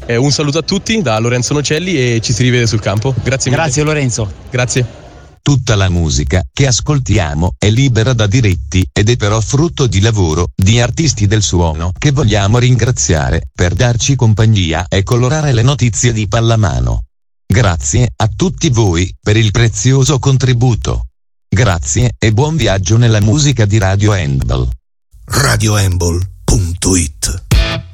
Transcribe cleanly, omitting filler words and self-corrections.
Un saluto a tutti da Lorenzo Nocelli e ci si rivede sul campo. Grazie mille. Grazie Lorenzo. Grazie. Tutta la musica che ascoltiamo è libera da diritti ed è però frutto di lavoro di artisti del suono che vogliamo ringraziare per darci compagnia e colorare le notizie di pallamano. Grazie a tutti voi per il prezioso contributo. Grazie e buon viaggio nella musica di Radio Handball. radiohandball.it